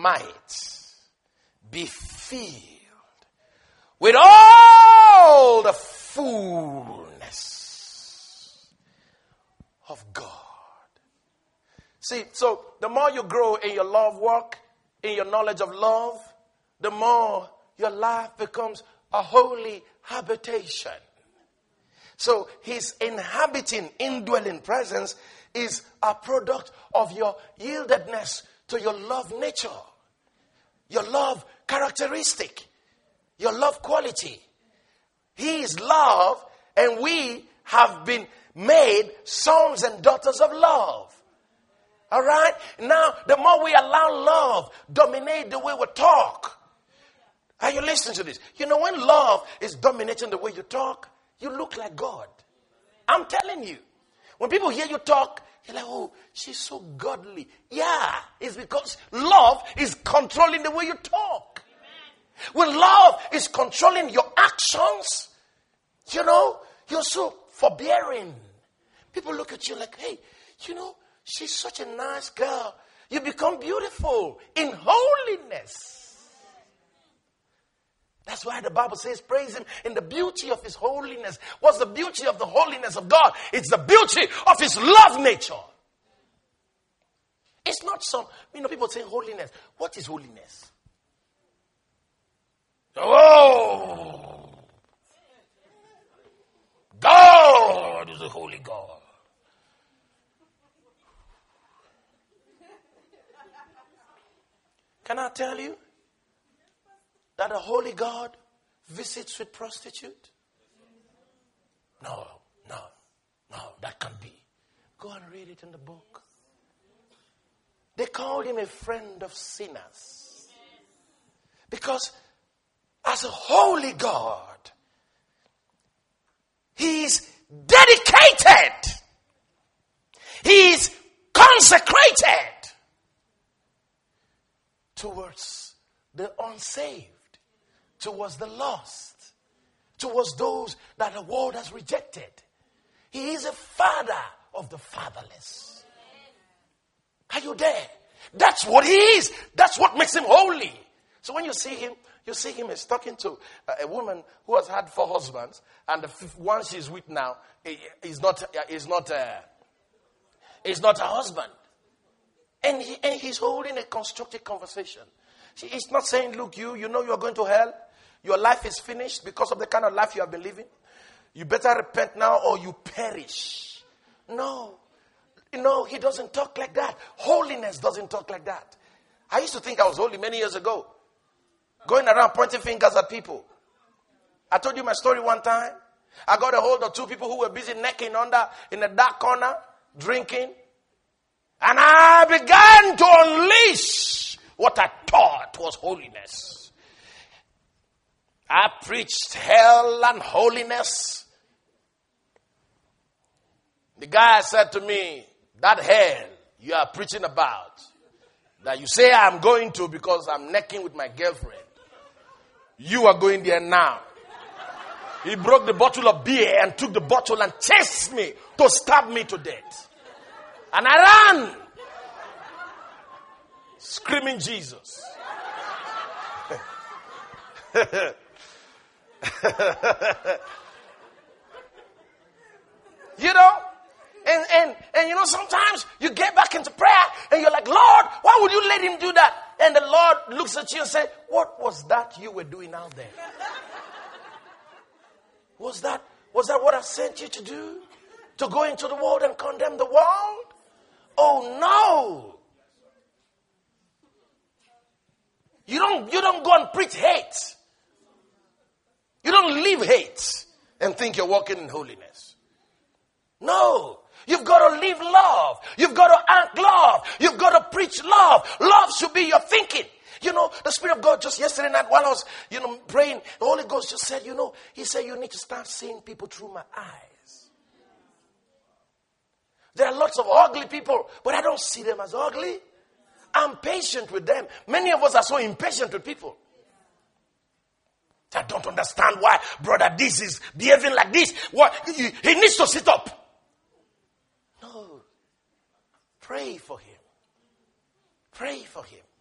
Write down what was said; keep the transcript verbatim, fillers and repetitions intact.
might be filled with all the fullness of God. See, so the more you grow in your love walk, in your knowledge of love, the more your life becomes a holy habitation. So his inhabiting, indwelling presence is a product of your yieldedness to your love nature, your love characteristic, your love quality. He is love, and we have been made sons and daughters of love. All right? Now, the more we allow love dominate the way we talk. Are you listening to this? You know, when love is dominating the way you talk, you look like God. I'm telling you. When people hear you talk, you're like, oh, she's so godly. Yeah, it's because love is controlling the way you talk. Amen. When love is controlling your actions, you know, you're so forbearing. People look at you like, hey, you know, she's such a nice girl. You become beautiful in holiness. That's why the Bible says, praise him in the beauty of his holiness. What's the beauty of the holiness of God? It's the beauty of his love nature. It's not some, you know, people say holiness. What is holiness? Oh, God is a holy God. Can I tell you that a holy God visits with prostitute? No, no, no, that can't be. Go and read it in the book. They called him a friend of sinners. Because as a holy God, he is dedicated. He is consecrated towards the unsaved, towards the lost, towards those that the world has rejected. He is a father of the fatherless. Are you there? That's what he is. That's what makes him holy. So when you see him, you see him is talking to a woman who has had four husbands, and the fifth one she's with now is not is not uh, is not her husband, and he, and he's holding a constructive conversation. He's not saying, "Look, you you know you're going to hell. Your life is finished because of the kind of life you have been living. You better repent now or you perish." No. No, he doesn't talk like that. Holiness doesn't talk like that. I used to think I was holy many years ago. Going around pointing fingers at people. I told you my story one time. I got a hold of two people who were busy necking under in a dark corner, drinking. And I began to unleash what I thought was holiness. I preached hell and holiness. The guy said to me, that hell you are preaching about, that you say I'm going to because I'm necking with my girlfriend, you are going there now. He broke the bottle of beer and took the bottle and chased me to stab me to death. And I ran, screaming Jesus. You know? And, and, and you know, sometimes you get back into prayer and you're like, Lord, why would you let him do that? And the Lord looks at you and says, what was that you were doing out there? Was that, was that what I sent you to do? To go into the world and condemn the world? Oh no. You don't, you don't go and preach hate. You don't live hate and think you're walking in holiness. No. You've got to live love. You've got to act love. You've got to preach love. Love should be your thinking. You know, the Spirit of God just yesterday night while I was, you know, praying, the Holy Ghost just said, you know, he said, you need to start seeing people through my eyes. There are lots of ugly people, but I don't see them as ugly. I'm patient with them. Many of us are so impatient with people. I don't understand why brother this is behaving like this. What, he, he needs to sit up. No. Pray for him. Pray for him.